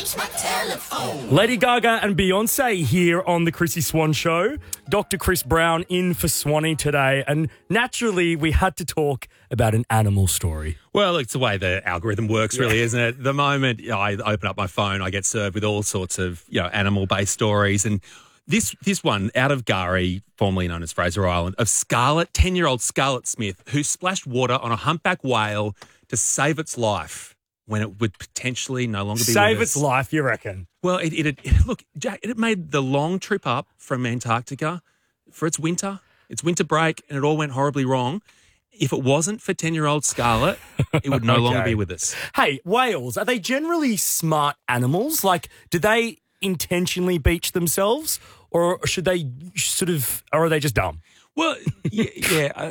Lady Gaga and Beyonce here on the Chrissy Swan Show. Dr. Chris Brown in for Swanee today. And naturally, we had to talk about an animal story. Well, it's the way the algorithm works, really, isn't it? The moment I open up my phone, I get served with all sorts of, animal-based stories. And this one, out of Gari, formerly known as Fraser Island, of Scarlett, 10-year-old Scarlett Smith, who splashed water on a humpback whale to save its life when it would potentially no longer be Save with us. its life, you reckon? Well, look, Jack, it made the long trip up from Antarctica for its winter break, and it all went horribly wrong. If it wasn't for 10-year-old Scarlett, it would no longer be with us. Hey, whales, are they generally smart animals? Like, do they intentionally beach themselves, or should they or are they just dumb? Well, yeah.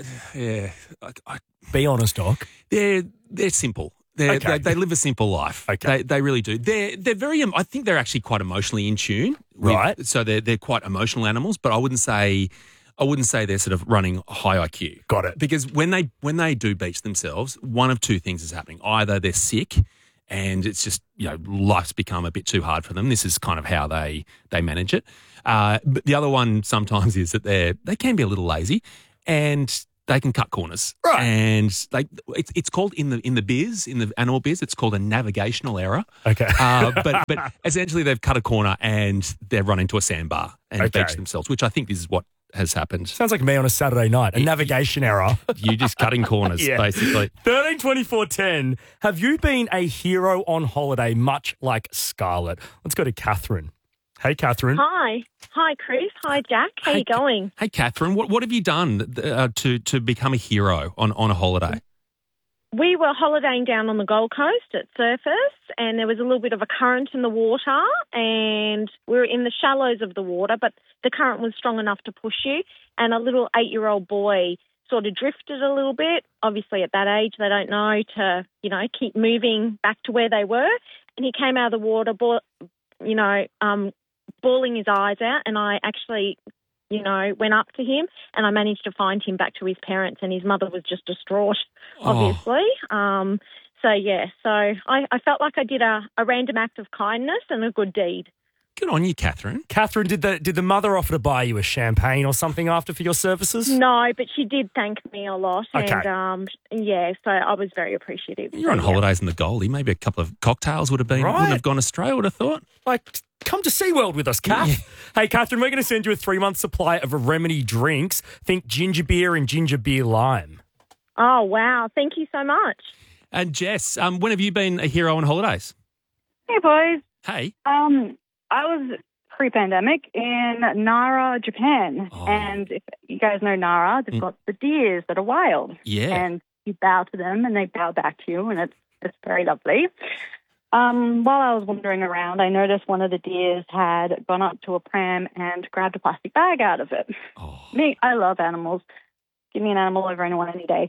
Be honest, Doc. They're simple. They live a simple life. Okay. They really do. They're very. I think they're actually quite emotionally in tune. Right. So they're quite emotional animals, but I wouldn't say they're sort of running high IQ. Got it. Because when they do beach themselves, one of two things is happening. Either they're sick and it's just, life's become a bit too hard for them. This is kind of how they manage it. But the other one sometimes is that they can be a little lazy and they can cut corners. Right. And it's called in the animal biz, it's called a navigational error. Okay. But essentially they've cut a corner and they've run into a sandbar and beached themselves, which I think is what has happened. Sounds like me on a Saturday night, a navigation error. You just cutting corners, basically. 13 24 10. Have you been a hero on holiday, much like Scarlett? Let's go to Catherine. Hey, Catherine. Hi, Chris. Hi, Jack. How you going? Hey, Catherine. What have you done to become a hero on a holiday? We were holidaying down on the Gold Coast at Surfers, and there was a little bit of a current in the water, and we were in the shallows of the water, but the current was strong enough to push you, and a little 8-year-old boy sort of drifted a little bit. Obviously, at that age, they don't know to, keep moving back to where they were, and he came out of the water, bawling his eyes out, and I actually went up to him and I managed to find him back to his parents, and his mother was just distraught, obviously. So I felt like I did a random act of kindness and a good deed. Good on you, Catherine. Catherine, did the mother offer to buy you a champagne or something after for your services? No, but she did thank me a lot. Okay. And, so I was very appreciative. You're on holidays in the Goldie. Maybe a couple of cocktails wouldn't have gone astray, I would have thought. Like, come to SeaWorld with us, Kath. Yeah. Hey, Catherine, we're going to send you a 3-month supply of Remedy drinks. Think ginger beer and ginger beer lime. Oh, wow. Thank you so much. And Jess, when have you been a hero on holidays? Hey, boys. Hey. I was pre-pandemic in Nara, Japan. Oh. And if you guys know Nara, they've got the deers that are wild. Yeah. And you bow to them and they bow back to you, and it's very lovely. While I was wandering around, I noticed one of the deers had gone up to a pram and grabbed a plastic bag out of it. Oh. Me, I love animals. Give me an animal over anyone any day.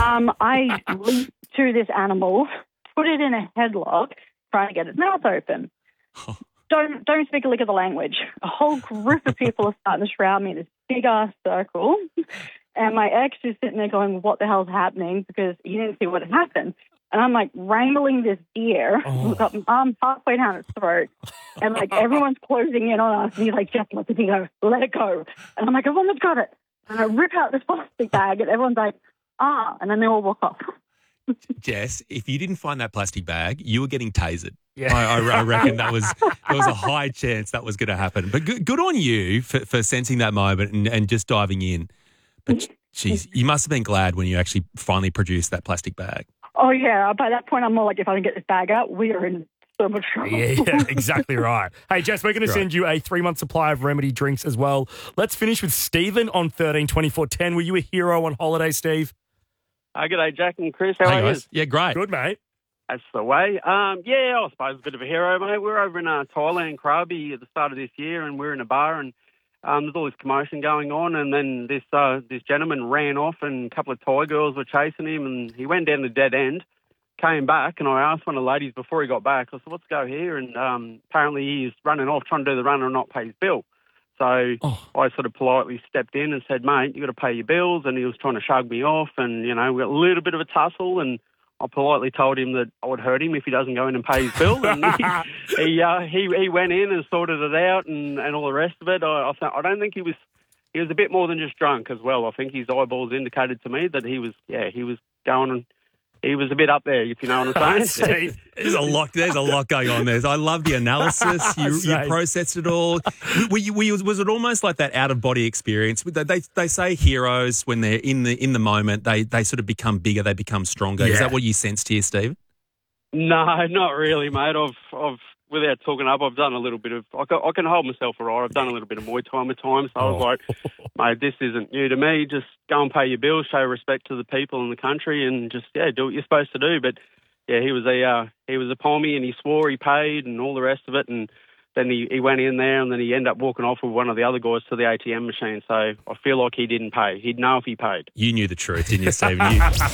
I leaped to this animal, put it in a headlock, trying to get its mouth open. Oh. Don't speak a lick of the language. A whole group of people are starting to surround me in this big-ass circle. And my ex is sitting there going, what the hell's happening? Because he didn't see what had happened. And I'm like wrangling this deer. I've got my arm halfway down its throat. And like everyone's closing in on us. And he's like, just let the thing go. Let it go. And I'm like, I've almost got it. And I rip out this plastic bag and everyone's like, and then they all walk off. Jess, if you didn't find that plastic bag, you were getting tasered. Yeah. I reckon there was a high chance that was going to happen. But good on you for sensing that moment and just diving in. But, geez, you must have been glad when you actually finally produced that plastic bag. Oh, yeah. By that point, I'm more like, if I can get this bag out, we are in so much trouble. Yeah, exactly right. Hey, Jess, we're going to send you a 3-month supply of Remedy drinks as well. Let's finish with Stephen on 13 24 10. Were you a hero on holiday, Steve? G'day, Jack and Chris. How are you? Guys. Yeah, great. Good, mate. That's the way. I suppose a bit of a hero, mate. We were over in Thailand, Krabi, at the start of this year, and we were in a bar, and there's all this commotion going on, and then this gentleman ran off, and a couple of Thai girls were chasing him, and he went down the dead end, came back, and I asked one of the ladies before he got back, I said, what's go here? And apparently he's running off, trying to do the run and not pay his bill. So I sort of politely stepped in and said, mate, you got to pay your bills, and he was trying to shug me off, and, we got a little bit of a tussle, and I politely told him that I would hurt him if he doesn't go in and pay his bill. And he went in and sorted it out and all the rest of it. I don't think he was a bit more than just drunk as well. I think his eyeballs indicated to me that he was going and he was a bit up there, if you know what I'm saying. There's a lot going on there. I love the analysis. You processed it all. Was it almost like that out-of-body experience? They say heroes, when they're in the moment, they sort of become bigger, they become stronger. Yeah. Is that what you sensed here, Steve? No, not really, mate. I've without talking up, I've done a little bit of. I can hold myself all right. I've done a little bit of Muay Thai at times. So I was like, mate, this isn't new to me. Just go and pay your bills, show respect to the people in the country, and just do what you're supposed to do. But yeah, he was a pommy, and he swore he paid, and all the rest of it. And then he went in there, and then he ended up walking off with one of the other guys to the ATM machine. So I feel like he didn't pay. He'd know if he paid. You knew the truth, didn't you, Stephen?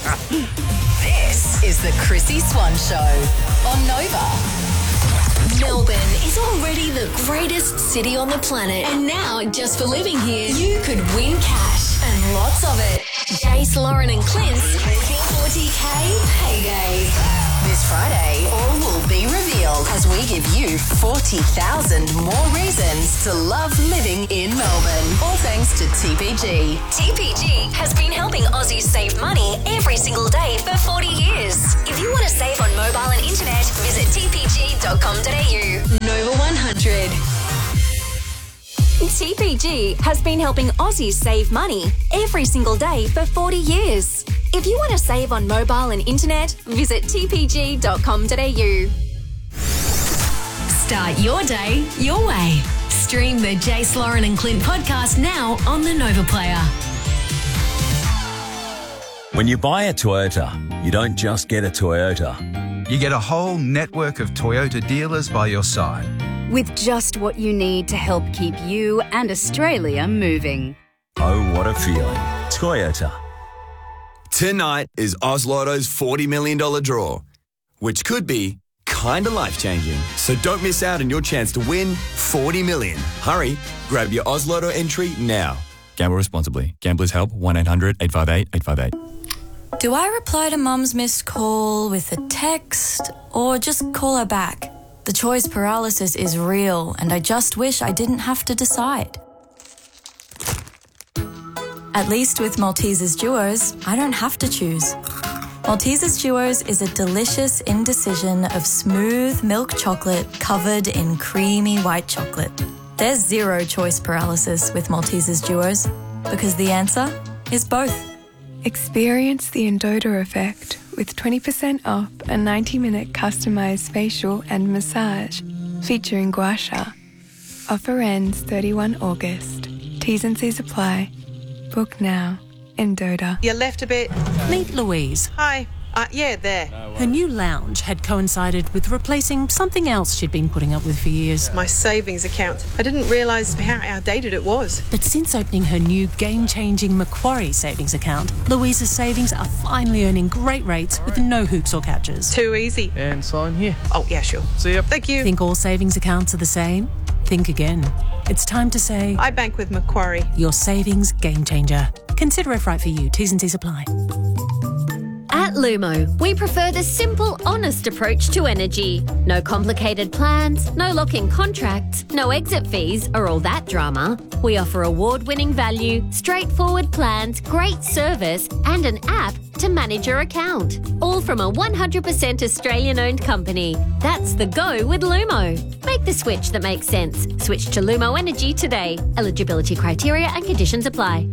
This is the Chrissy Swan Show on Nova. Melbourne is already the greatest city on the planet. And now, just for living here, you could win cash and lots of it. Jace, Lauren and Clint's 40K payday. This Friday, all will be revealed as we give you 40,000 more reasons to love living in Melbourne. All thanks to TPG. TPG has been helping Aussies save money every single day for 40 years. If you want to save on mobile and internet, visit tpg.com.au. Nova 100. TPG has been helping Aussies save money every single day for 40 years. If you want to save on mobile and internet, visit tpg.com.au. Start your day your way. Stream the Jace, Lauren and Clint podcast now on the Nova Player. When you buy a Toyota, you don't just get a Toyota. You get a whole network of Toyota dealers by your side. With just what you need to help keep you and Australia moving. Oh, what a feeling. Toyota. Tonight is Oz Lotto's $40 million draw, which could be kinda life-changing. So don't miss out on your chance to win $40 million. Hurry, grab your Oz Lotto entry now. Gamble responsibly. Gamblers Help 1-800-858-858. Do I reply to Mum's missed call with a text or just call her back? The choice paralysis is real and I just wish I didn't have to decide. At least with Maltesers Duos, I don't have to choose. Maltesers Duos is a delicious indecision of smooth milk chocolate covered in creamy white chocolate. There's zero choice paralysis with Maltesers Duos because the answer is both. Experience the Endota effect with 20% off a 90-minute customised facial and massage featuring gua sha. Offer ends 31 August. T's and C's apply. Book now. Endota. You left a bit. Meet Louise. Hi. Yeah, there. Her new lounge had coincided with replacing something else she'd been putting up with for years. My savings account. I didn't realise how outdated it was. But since opening her new game-changing Macquarie savings account, Louise's savings are finally earning great rates with no hoops or catches. Too easy. And sign here. Oh, yeah, sure. See ya. Thank you. Think all savings accounts are the same? Think again. It's time to say... I bank with Macquarie. Your savings game changer. Consider if right for you. T's and C's apply. At Lumo, we prefer the simple, honest approach to energy. No complicated plans, no lock-in contracts, no exit fees or all that drama. We offer award-winning value, straightforward plans, great service and an app to manage your account. All from a 100% Australian-owned company. That's the go with Lumo. Make the switch that makes sense. Switch to Lumo Energy today. Eligibility criteria and conditions apply.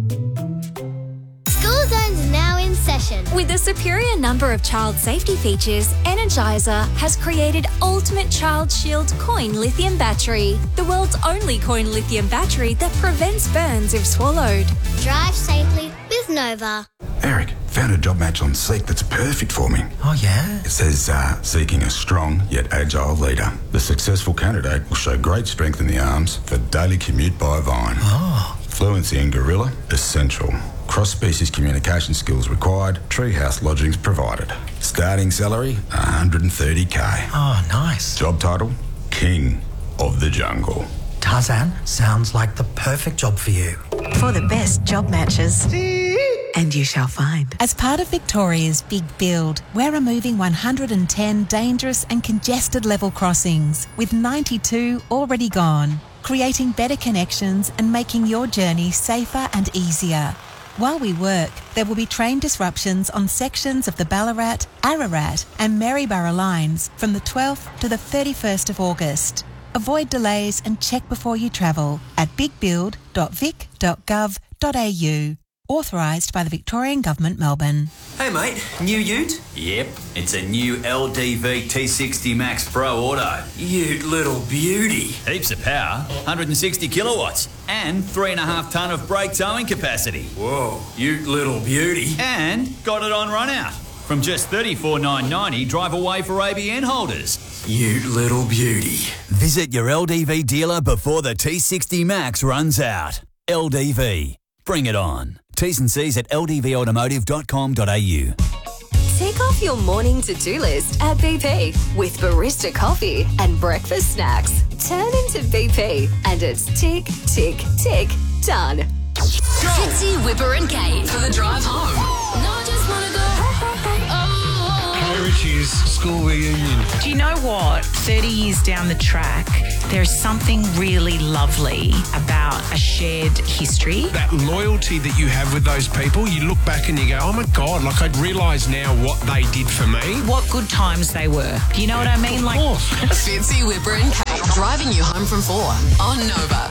School Zone's now in session. With a superior number of child safety features, Energizer has created Ultimate Child Shield Coin Lithium Battery, the world's only coin lithium battery that prevents burns if swallowed. Drive safely with Nova. Eric, found a job match on Seek that's perfect for me. Oh, yeah? It says, seeking a strong yet agile leader. The successful candidate will show great strength in the arms for daily commute by Vine. Oh. Fluency in Gorilla, essential. Cross-species communication skills required. Treehouse lodgings provided. Starting salary, $130K. Oh, nice. Job title, King of the Jungle. Tarzan, sounds like the perfect job for you. For the best job matches. and you shall find. As part of Victoria's Big Build, we're removing 110 dangerous and congested level crossings, with 92 already gone, creating better connections and making your journey safer and easier. While we work, there will be train disruptions on sections of the Ballarat, Ararat and Maryborough lines from the 12th to the 31st of August. Avoid delays and check before you travel at bigbuild.vic.gov.au. Authorised by the Victorian Government, Melbourne. Hey mate, new ute? Yep, it's a new LDV T60 Max Pro Auto. Ute little beauty. Heaps of power, 160 kilowatts, and 3.5 tonne of brake towing capacity. Whoa, ute little beauty. And got it on run out. From just $34,990 drive away for ABN holders. Ute little beauty. Visit your LDV dealer before the T60 Max runs out. LDV. Bring it on. T's and C's at ldvautomotive.com.au. Tick off your morning to-do list at BP with barista coffee and breakfast snacks. Turn into BP and it's tick, tick, tick, done. Fitzy, Whipper and Kate for the drive home. No, I just want to go. Richie's school reunion. Do you know what? 30 years down the track, there's something really lovely about a shared history. That loyalty that you have with those people, you look back and you go, oh my God, like I realise now what they did for me. What good times they were. Do you know what I mean? Of course. Fitzy, Whipper and Kate driving you home from 4 on Nova.